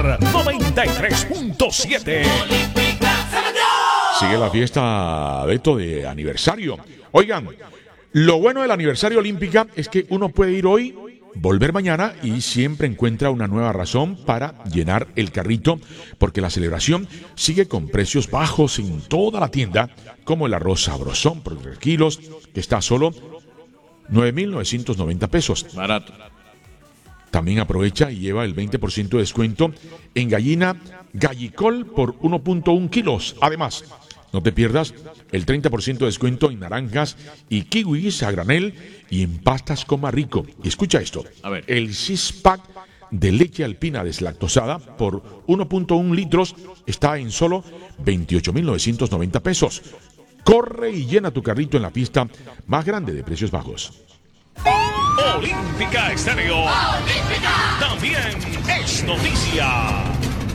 93.7. Sigue la fiesta, Beto, de aniversario. Oigan, lo bueno de la aniversario olímpica es que uno puede ir hoy, volver mañana y siempre encuentra una nueva razón para llenar el carrito, porque la celebración sigue con precios bajos en toda la tienda, como el arroz sabrosón por 3 kilos, que está a solo 9.990 pesos. Barato. También aprovecha y lleva el 20% de descuento en gallina Gallicol por 1.1 kilos. Además, no te pierdas el 30% de descuento en naranjas y kiwis a granel y en pastas Coma Rico. Y escucha esto. A ver. El 6-pack de leche alpina deslactosada por 1.1 litros está en solo 28.990 pesos. Corre y llena tu carrito en la pista más grande de precios bajos. Olímpica Estéreo. Olímpica. También es noticia.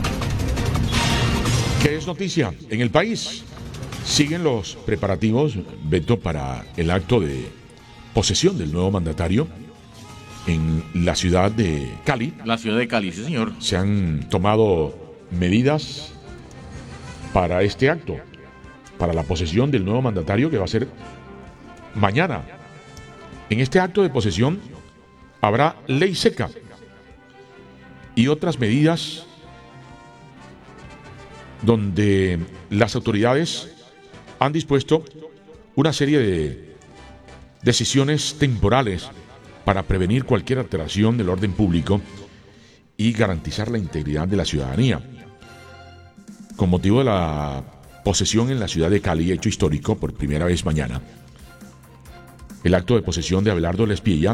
¿Qué es noticia? En el país siguen los preparativos, Beto, para el acto de posesión del nuevo mandatario en la ciudad de Cali. La ciudad de Cali, sí, señor. Se han tomado medidas para este acto, para la posesión del nuevo mandatario que va a ser mañana. En este acto de posesión habrá ley seca y otras medidas donde las autoridades han dispuesto una serie de decisiones temporales para prevenir cualquier alteración del orden público y garantizar la integridad de la ciudadanía. Con motivo de la posesión en la ciudad de Cali, hecho histórico por primera vez mañana, el acto de posesión de Abelardo Lespilla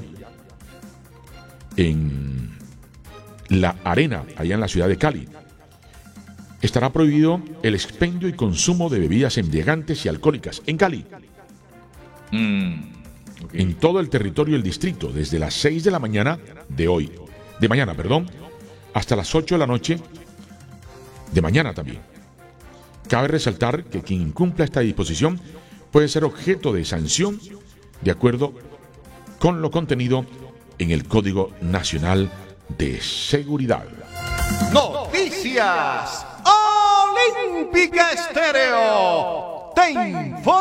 en la arena, allá en la ciudad de Cali. Estará prohibido el expendio y consumo de bebidas embriagantes y alcohólicas en Cali. Okay. En todo el territorio del distrito, desde las 6 de la mañana de mañana, hasta las 8 de la noche de mañana también. Cabe resaltar que quien incumpla esta disposición puede ser objeto de sanción de acuerdo con lo contenido en el Código Nacional de Seguridad. Noticias Olímpica Estéreo. Te informa.